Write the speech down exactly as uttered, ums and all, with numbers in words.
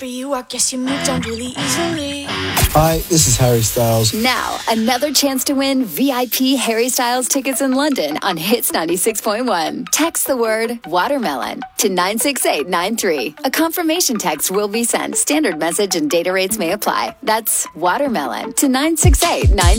you, I guess you moved on really easily. Hi, this is Harry Styles. Now, another chance to win V I P Harry Styles tickets in London on Hits ninety-six point one. Text the word watermelon to nine six eight nine three. A confirmation text will be sent. Standard message and data rates may apply. That's watermelon to nine six eight nine three.